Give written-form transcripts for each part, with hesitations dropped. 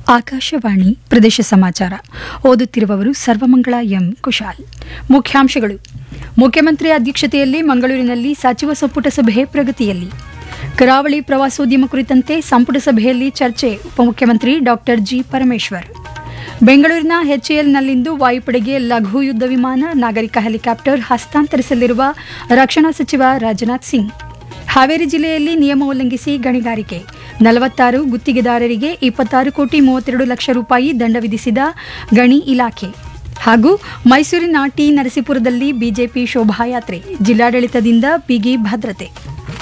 ಆಕಾಶವಾಣಿ ಪ್ರದೇಶ ಸಮಾಚಾರ ಓದುತ್ತಿರುವವರು ಸರ್ವಮಂಗಳ ಎಂ ಕುಶಾಲ್. ಮುಖ್ಯಾಂಶಗಳು. ಮುಖ್ಯಮಂತ್ರಿ ಅಧ್ಯಕ್ಷತೆಯಲ್ಲಿ ಮಂಗಳೂರಿನಲ್ಲಿ ಸಚಿವ ಸಂಪುಟ ಸಭೆ ಪ್ರಗತಿಯಲ್ಲಿ. ಕರಾವಳಿ ಪ್ರವಾಸೋದ್ಯಮ ಕುರಿತಂತೆ ಸಂಪುಟ ಸಭೆಯಲ್ಲಿ ಚರ್ಚೆ. ಉಪಮುಖ್ಯಮಂತ್ರಿ ಡಾಕ್ಟರ್ ಜಿ ಪರಮೇಶ್ವರ್. ಬೆಂಗಳೂರಿನ ಎಚ್ಎಎಲ್ನಲ್ಲಿಂದು ವಾಯುಪಡೆಗೆ ಲಘು ಯುದ್ಧ ವಿಮಾನ, ನಾಗರಿಕ ಹೆಲಿಕಾಪ್ಟರ್ ಹಸ್ತಾಂತರಿಸಲಿರುವ ರಕ್ಷಣಾ ಸಚಿವ ರಾಜನಾಥ್ ಸಿಂಗ್. ಹಾವೇರಿ ಜಿಲ್ಲೆಯಲ್ಲಿ ನಿಯಮ ಉಲ್ಲಂಘಿಸಿ ಗಣಿಗಾರಿಕೆ 46 ಗುತ್ತಿಗೆದಾರರಿಗೆ 26,32,00,000 ರೂಪಾಯಿ ದಂಡ ವಿಧಿಸಿದ ಗಣಿ ಇಲಾಖೆ. ಹಾಗೂ ಮೈಸೂರಿನ ಟಿ ನರಸೀಪುರದಲ್ಲಿ ಬಿಜೆಪಿ ಶೋಭಾಯಾತ್ರೆ, ಜಿಲ್ಲಾಡಳಿತದಿಂದ ಬಿಗಿ ಭದ್ರತೆ.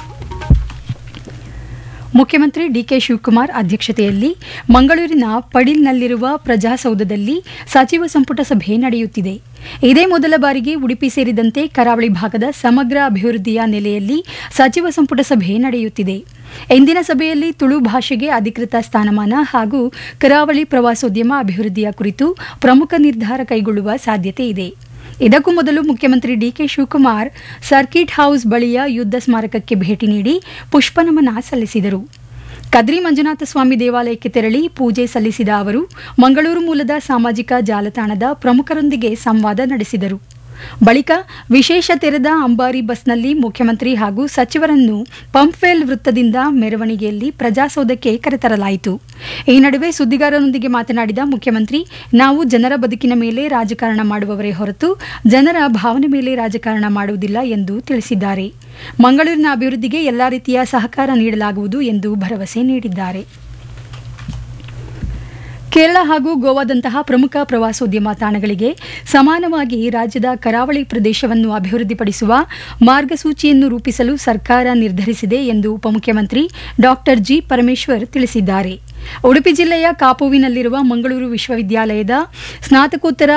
ಮುಖ್ಯಮಂತ್ರಿ ಡಿಕೆ ಶಿವಕುಮಾರ್ ಅಧ್ಯಕ್ಷತೆಯಲ್ಲಿ ಮಂಗಳೂರಿನ ಪಡಿಲ್ನಲ್ಲಿರುವ ಪ್ರಜಾಸೌಧದಲ್ಲಿ ಸಚಿವ ಸಂಪುಟ ಸಭೆ ನಡೆಯುತ್ತಿದೆ. ಇದೇ ಮೊದಲ ಬಾರಿಗೆ ಉಡುಪಿ ಸೇರಿದಂತೆ ಕರಾವಳಿ ಭಾಗದ ಸಮಗ್ರ ಅಭಿವೃದ್ಧಿಯ ನೆಲೆಯಲ್ಲಿ ಸಚಿವ ಸಂಪುಟ ಸಭೆ ನಡೆಯುತ್ತಿದೆ. ಇಂದಿನ ಸಭೆಯಲ್ಲಿ ತುಳು ಭಾಷೆಗೆ ಅಧಿಕೃತ ಸ್ಥಾನಮಾನ ಹಾಗೂ ಕರಾವಳಿ ಪ್ರವಾಸೋದ್ಯಮ ಅಭಿವೃದ್ಧಿಯ ಕುರಿತು ಪ್ರಮುಖ ನಿರ್ಧಾರ ಕೈಗೊಳ್ಳುವ ಸಾಧ್ಯತೆ ಇದೆ. ಇದಕ್ಕೂ ಮೊದಲು ಮುಖ್ಯಮಂತ್ರಿ ಡಿಕೆ ಶಿವಕುಮಾರ್ ಸರ್ಕಿಟ್ ಹೌಸ್ ಬಳಿಯ ಯುದ್ಧ ಸ್ಮಾರಕಕ್ಕೆ ಭೇಟಿ ನೀಡಿ ಪುಷ್ಪನಮನ ಸಲ್ಲಿಸಿದರು. ಕದ್ರಿ ಮಂಜುನಾಥ ಸ್ವಾಮಿ ದೇವಾಲಯಕ್ಕೆ ತೆರಳಿ ಪೂಜೆ ಸಲ್ಲಿಸಿದ ಅವರು ಮಂಗಳೂರು ಮೂಲದ ಸಾಮಾಜಿಕ ಜಾಲತಾಣದ ಪ್ರಮುಖರೊಂದಿಗೆ ಸಂವಾದ ನಡೆಸಿದರು. ಬಳಿಕ ವಿಶೇಷ ತೆರೆದ ಅಂಬಾರಿ ಬಸ್ನಲ್ಲಿ ಮುಖ್ಯಮಂತ್ರಿ ಹಾಗೂ ಸಚಿವರನ್ನು ಪಂಪ್ವೆಲ್ ವೃತ್ತದಿಂದ ಮೆರವಣಿಗೆಯಲ್ಲಿ ಪ್ರಜಾಸೌಧಕ್ಕೆ ಕರೆತರಲಾಯಿತು. ಈ ನಡುವೆ ಸುದ್ದಿಗಾರರೊಂದಿಗೆ ಮಾತನಾಡಿದ ಮುಖ್ಯಮಂತ್ರಿ, ನಾವು ಜನರ ಬದುಕಿನ ಮೇಲೆ ರಾಜಕಾರಣ ಮಾಡುವವರೇ ಹೊರತು ಜನರ ಭಾವನೆ ಮೇಲೆ ರಾಜಕಾರಣ ಮಾಡುವುದಿಲ್ಲ ಎಂದು ತಿಳಿಸಿದ್ದಾರೆ. ಮಂಗಳೂರಿನ ಅಭಿವೃದ್ಧಿಗೆ ಎಲ್ಲಾ ರೀತಿಯ ಸಹಕಾರ ನೀಡಲಾಗುವುದು ಎಂದು ಭರವಸೆ ನೀಡಿದ್ದಾರೆ. ಕೇರಳ ಹಾಗೂ ಗೋವಾದಂತಹ ಪ್ರಮುಖ ಪ್ರವಾಸೋದ್ಯಮ ತಾಣಗಳಿಗೆ ಸಮಾನವಾಗಿ ರಾಜ್ಯದ ಕರಾವಳಿ ಪ್ರದೇಶವನ್ನು ಅಭಿವೃದ್ಧಿಪಡಿಸುವ ಮಾರ್ಗಸೂಚಿಯನ್ನು ರೂಪಿಸಲು ಸರ್ಕಾರ ನಿರ್ಧರಿಸಿದೆ ಎಂದು ಉಪಮುಖ್ಯಮಂತ್ರಿ ಡಾಕ್ಟರ್ ಜಿ ಪರಮೇಶ್ವರ್ ತಿಳಿಸಿದ್ದಾರೆ. ಉಡುಪಿ ಜಿಲ್ಲೆಯ ಕಾಪುವಿನಲ್ಲಿರುವ ಮಂಗಳೂರು ವಿಶ್ವವಿದ್ಯಾಲಯದ ಸ್ನಾತಕೋತ್ತರ